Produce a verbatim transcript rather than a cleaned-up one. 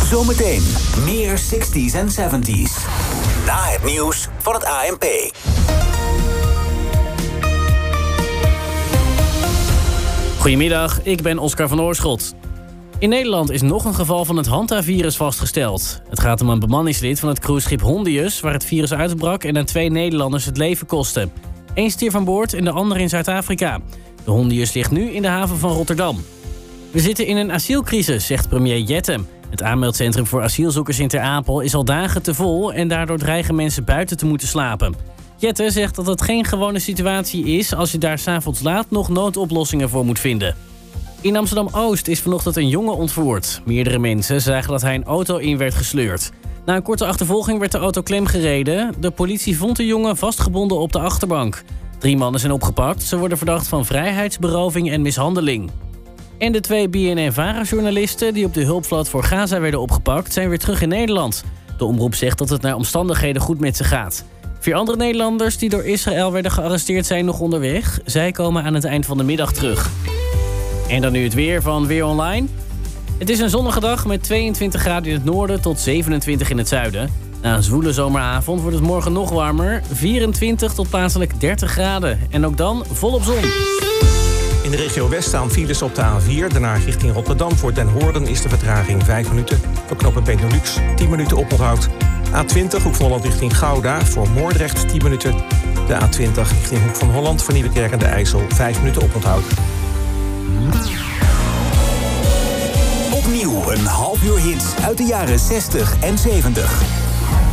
Zometeen meer zestig's en zeventig's. Na het nieuws van het A N P. Goedemiddag, ik ben Oscar van Oorschot. In Nederland is nog een geval van het Hanta-virus vastgesteld. Het gaat om een bemanningslid van het cruiseschip Hondius, waar het virus uitbrak en aan twee Nederlanders het leven kostte. Eén stierf aan boord en de ander in Zuid-Afrika. De Hondius ligt nu in de haven van Rotterdam. We zitten in een asielcrisis, zegt premier Jette. Het aanmeldcentrum voor asielzoekers in Ter Apel is al dagen te vol en daardoor dreigen mensen buiten te moeten slapen. Jette zegt dat het geen gewone situatie is als je daar 's avonds laat nog noodoplossingen voor moet vinden. In Amsterdam-Oost is vanochtend een jongen ontvoerd. Meerdere mensen zagen dat hij een auto in werd gesleurd. Na een korte achtervolging werd de auto klemgereden. De politie vond de jongen vastgebonden op de achterbank. Drie mannen zijn opgepakt. Ze worden verdacht van vrijheidsberoving en mishandeling. En de twee B N N-Vara-journalisten die op de hulpvloot voor Gaza werden opgepakt, zijn weer terug in Nederland. De omroep zegt dat het naar omstandigheden goed met ze gaat. Vier andere Nederlanders die door Israël werden gearresteerd zijn nog onderweg. Zij komen aan het eind van de middag terug. En dan nu het weer van Weer Online. Het is een zonnige dag met tweeëntwintig graden in het noorden tot zevenentwintig in het zuiden. Na een zwoele zomeravond wordt het morgen nog warmer. vierentwintig tot plaatselijk dertig graden. En ook dan volop zon. In de regio West staan files op de A vier. Daarna richting Rotterdam. Voor Den Hoorn is de vertraging vijf minuten. Voor knooppunt Benelux tien minuten oponthoud. A twintig Hoek van Holland richting Gouda. Voor Moordrecht tien minuten. De A twintig richting Hoek van Holland. Voor Nieuwekerk en de IJssel vijf minuten oponthoud. Opnieuw een half uur hits uit de jaren zestig en zeventig.